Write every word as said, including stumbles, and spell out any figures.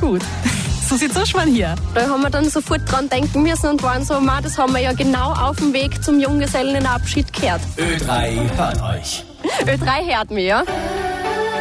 gut. Susi Zuschmann hier. Da haben wir dann sofort dran denken müssen und waren so, ma, das haben wir ja genau auf dem Weg zum Junggesellenabschied gehört. Ö drei hört euch. Ö drei hört mich, ja.